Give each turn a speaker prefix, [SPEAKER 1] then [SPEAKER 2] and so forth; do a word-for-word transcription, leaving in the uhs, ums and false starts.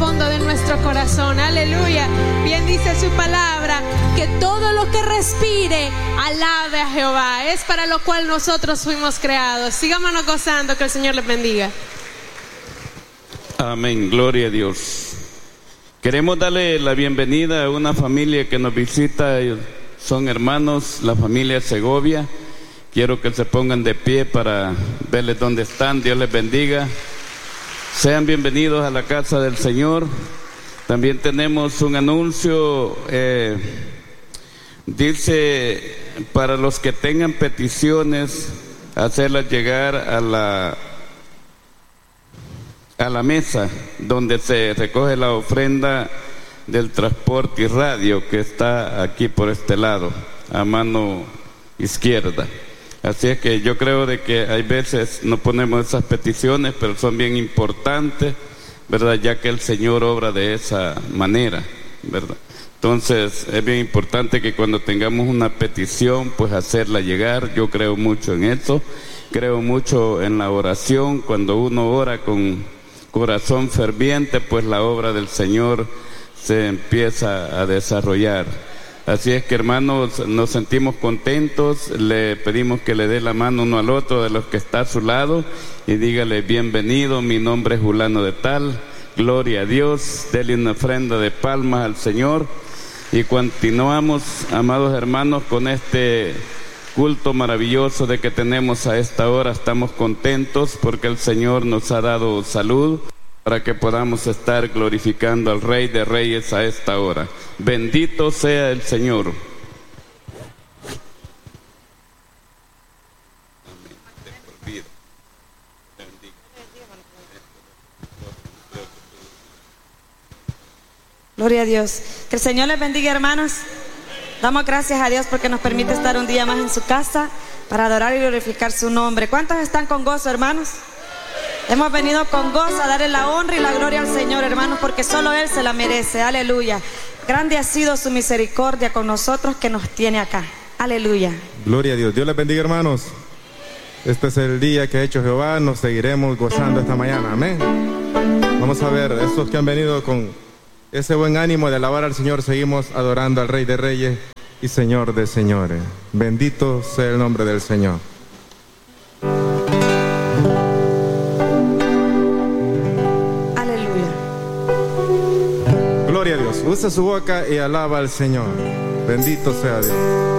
[SPEAKER 1] fondo de nuestro corazón. Aleluya. Bien dice su palabra, que todo lo que respire alabe a Jehová. Es para lo cual nosotros fuimos creados. Sigámonos gozando, que el Señor les bendiga.
[SPEAKER 2] Amén, gloria a Dios. Queremos darle la bienvenida a una familia que nos visita. Son hermanos, la familia Segovia. Quiero que se pongan de pie para verles dónde están. Dios les bendiga. Sean bienvenidos a la casa del Señor. También tenemos un anuncio. Eh, dice, para los que tengan peticiones, hacerlas llegar a la, a la mesa donde se recoge la ofrenda del transporte y radio, que está aquí por este lado, a mano izquierda. Así es que yo creo de que hay veces no ponemos esas peticiones, pero son bien importantes, ¿verdad? Ya que el Señor obra de esa manera, ¿verdad? Entonces es bien importante que cuando tengamos una petición, pues hacerla llegar. Yo creo mucho en eso, creo mucho en la oración. Cuando uno ora con corazón ferviente, pues la obra del Señor se empieza a desarrollar. Así es que, hermanos, nos sentimos contentos. Le pedimos que le dé la mano uno al otro de los que está a su lado y dígale: bienvenido, mi nombre es Julano de tal, gloria a Dios. Dele una ofrenda de palmas al Señor y continuamos, amados hermanos, con este culto maravilloso de que tenemos a esta hora. Estamos contentos porque el Señor nos ha dado salud para que podamos estar glorificando al Rey de Reyes a esta hora. Bendito sea el Señor.
[SPEAKER 3] Gloria a Dios. Que el Señor les bendiga, hermanos. Damos gracias a Dios porque nos permite estar un día más en su casa para adorar y glorificar su nombre. ¿Cuántos están con gozo, hermanos? Hemos venido con gozo a darle la honra y la gloria al Señor, hermanos, porque solo Él se la merece. Aleluya. Grande ha sido su misericordia con nosotros, que nos tiene acá. Aleluya.
[SPEAKER 4] Gloria a Dios. Dios les bendiga, hermanos. Este es el día que ha hecho Jehová. Nos seguiremos gozando esta mañana. Amén. Vamos a ver, estos que han venido con ese buen ánimo de alabar al Señor, seguimos adorando al Rey de Reyes y Señor de Señores. Bendito sea el nombre del Señor. Gloria a Dios. Usa su boca y alaba al Señor. Bendito sea Dios.